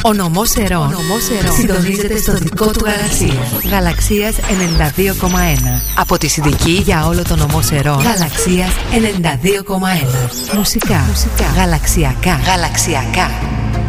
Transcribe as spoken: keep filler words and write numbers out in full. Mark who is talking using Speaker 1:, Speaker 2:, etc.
Speaker 1: Ο νομός Ερών συντονίζεται στο δικό του γαλαξία. Γαλαξίας ενενήντα δύο κόμμα ένα. Από τη Συνδική για όλο το νομό Ερών. Γαλαξίας ενενήντα δύο κόμμα ένα. Μουσικά. Μουσικά. Γαλαξιακά. Γαλαξιακά.